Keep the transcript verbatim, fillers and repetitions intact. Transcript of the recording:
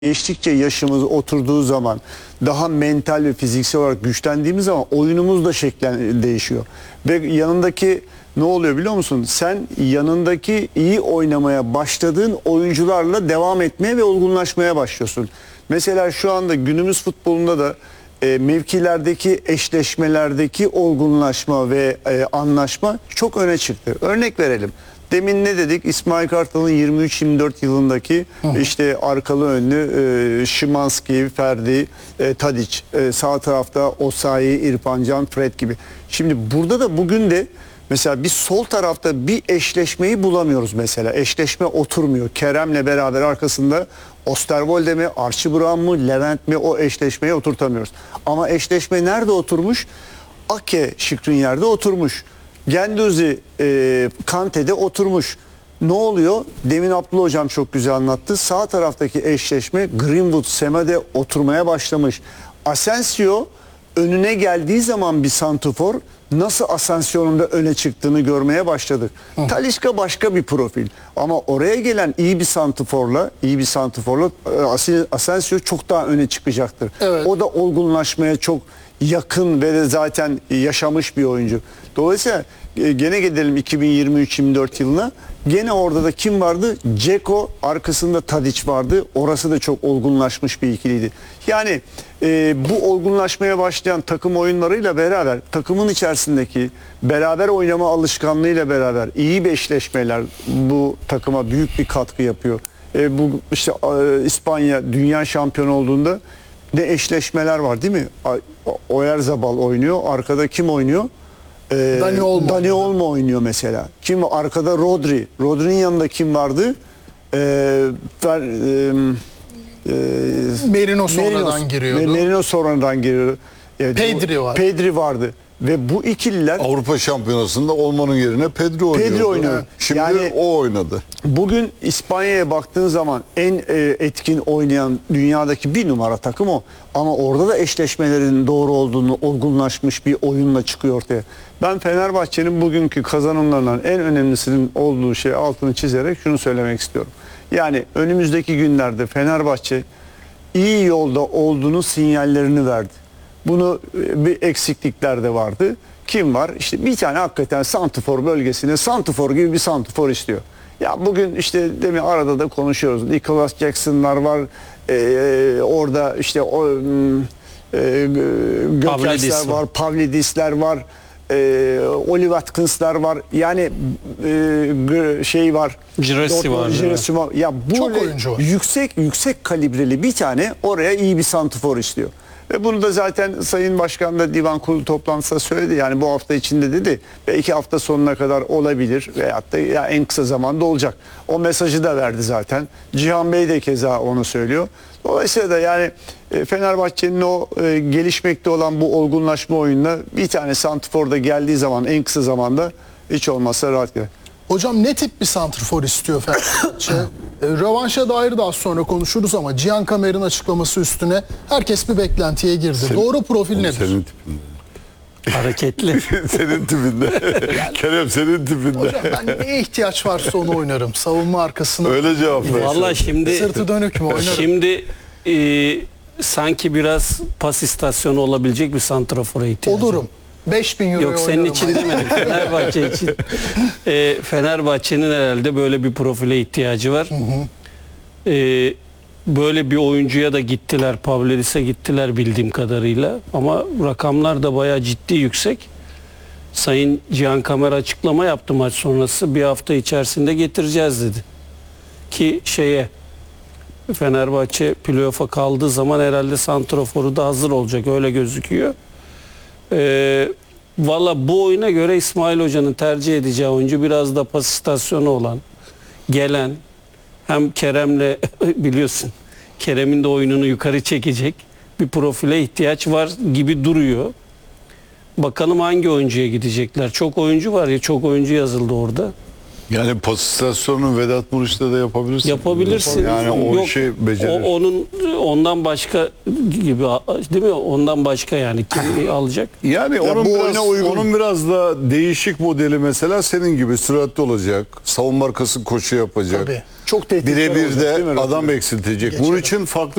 Geçtikçe yaşımız oturduğu zaman daha mental ve fiziksel olarak güçlendiğimiz zaman oyunumuz da şeklen değişiyor. Ve yanındaki ne oluyor biliyor musun? Sen yanındaki iyi oynamaya başladığın oyuncularla devam etmeye ve olgunlaşmaya başlıyorsun. Mesela şu anda günümüz futbolunda da e, mevkilerdeki eşleşmelerdeki olgunlaşma ve e, anlaşma çok öne çıktı. Örnek verelim. Demin ne dedik? İsmail Kartal'ın yirmi üç yirmi dört yılındaki hı hı. işte arkalı önlü e, Szymanski, Ferdi, e, Tadic, e, sağ tarafta Osayi, İrfan Can, Fred gibi. Şimdi burada da bugün de mesela biz sol tarafta bir eşleşmeyi bulamıyoruz mesela. Eşleşme oturmuyor. Kerem'le beraber arkasında Osterwolde mi, Archie Brown mu, Levent mi, o eşleşmeyi oturtamıyoruz. Ama eşleşme nerede oturmuş? Ake Skriniar'da oturmuş. Genduzi e, Kante'de oturmuş. Ne oluyor? Demin Abdullah Hocam çok güzel anlattı. Sağ taraftaki eşleşme Greenwood, Seme'de oturmaya başlamış. Asensio önüne geldiği zaman bir santrfor nasıl Asensio'nun da öne çıktığını görmeye başladık. Hı. Talisca başka bir profil. Ama oraya gelen iyi bir santrforla, iyi bir santrforla Asensio çok daha öne çıkacaktır. Evet. O da olgunlaşmaya çok yakın ve de zaten yaşamış bir oyuncu. Dolayısıyla gene gidelim iki bin yirmi üç yirmi dört yılına. Gene orada da kim vardı? Dzeko, arkasında Tadic vardı. Orası da çok olgunlaşmış bir ikiliydi. Yani e, bu olgunlaşmaya başlayan takım oyunlarıyla beraber takımın içerisindeki beraber oynama alışkanlığıyla beraber iyi eşleşmeler bu takıma büyük bir katkı yapıyor. E, bu işte e, İspanya dünya şampiyonu olduğunda ne eşleşmeler var değil mi? Oyarzabal oynuyor. Arkada kim oynuyor? Ee, Dani Olmo. Dani Olmo oynuyor mesela. Kim arkada? Rodri. Rodri'nin yanında kim vardı? Ee, ben, e, e, Merino sonradan Merino, giriyordu. Merino sonradan giriyor. Evet, Pedri var. Pedri vardı. Ve bu ikililer Avrupa Şampiyonası'nda olmanın yerine Pedri oynuyordu. Pedri oynuyor. Şimdi yani, o oynadı. Bugün İspanya'ya baktığın zaman en e, etkin oynayan dünyadaki bir numara takım o. Ama orada da eşleşmelerin doğru olduğunu olgunlaşmış bir oyunla çıkıyor ortaya. Ben Fenerbahçe'nin bugünkü kazanımlarından en önemlisinin olduğu şey altını çizerek şunu söylemek istiyorum. Yani önümüzdeki günlerde Fenerbahçe iyi yolda olduğunu sinyallerini verdi. Bunu bir eksiklikler de vardı. Kim var? İşte bir tane hakikaten santrfor bölgesine santrfor gibi bir santrfor istiyor. Ya bugün işte demin arada da konuşuyoruz. Nicholas Jackson'lar var. Ee, orada işte o e, Gökelsler var, Pavlidis'ler var. E, Oliver Atkins'lar var. Yani e, şey var. Girassi var. Girassi var. Ya bu yüksek yüksek kalibreli bir tane oraya iyi bir santrfor istiyor. Ve bunu da zaten Sayın Başkan da Divan Kurulu toplantısında söyledi. Yani bu hafta içinde dedi. Ve iki hafta sonuna kadar olabilir. Veyahut da ya en kısa zamanda olacak. O mesajı da verdi zaten. Cihan Bey de keza onu söylüyor. Dolayısıyla da yani Fenerbahçe'nin o e, gelişmekte olan bu olgunlaşma oyununa bir tane santrfor da geldiği zaman en kısa zamanda hiç olmazsa rahat gider. Hocam ne tip bir santrfor istiyor Fenerbahçe? e, rövanşa dair de az sonra konuşuruz ama Cihan Kamer'in açıklaması üstüne herkes bir beklentiye girdi. Senin, Doğru profil nedir? Senin tipinde. Hareketli. Senin tipinde. Yani, Kerem senin tipinde. Hocam ben neye ihtiyaç varsa onu oynarım. Savunma arkasına. Öyle cevap ver. Vallahi şimdi sırtı dönük mü oynarım? Şimdi e, sanki biraz pas istasyonu olabilecek bir santrafora ihtiyacım. Olurum. beş bin euro Yok senin için demedim. Fenerbahçe için. E, Fenerbahçe'nin herhalde böyle bir profile ihtiyacı var. Hı hı. E, böyle bir oyuncuya da gittiler. Pavlidis'e gittiler bildiğim kadarıyla. Ama rakamlar da bayağı ciddi yüksek. Sayın Cihan Kamer açıklama yaptı maç sonrası. Bir hafta içerisinde getireceğiz dedi. Ki şeye Fenerbahçe playoff'a kaldığı zaman herhalde santraforu da hazır olacak. Öyle gözüküyor. Ee, Valla bu oyuna göre İsmail Hoca'nın tercih edeceği oyuncu biraz da pas istasyonu olan, gelen, hem Kerem'le biliyorsun Kerem'in de oyununu yukarı çekecek bir profile ihtiyaç var gibi duruyor. Bakalım hangi oyuncuya gidecekler. Çok oyuncu var ya, çok oyuncu yazıldı orada. Yani pas istasyonunu Vedat Muriç'te de yapabilirsin. Yapabilirsin. Yani o Yok, işi becerir. O, onun ondan başka gibi değil mi? Ondan başka yani kim alacak? Yani ya onun bu biraz, uygun. onun biraz da değişik modeli mesela senin gibi süratli olacak. Savunma arkası koşu yapacak. Tabii. çok tehditkar birebir olacak, değil mi de rakibin? adam eksiltecek. Bunun için farklı